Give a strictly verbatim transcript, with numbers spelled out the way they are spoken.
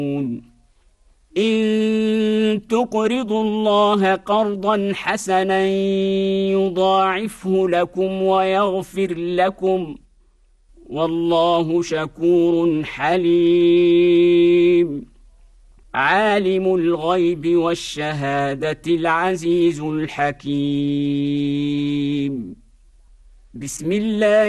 إن تقرضوا الله قرضا حسنا يضاعفه لكم ويغفر لكم والله شكور حليم. عالم الغيب والشهادة العزيز الحكيم. بسم الله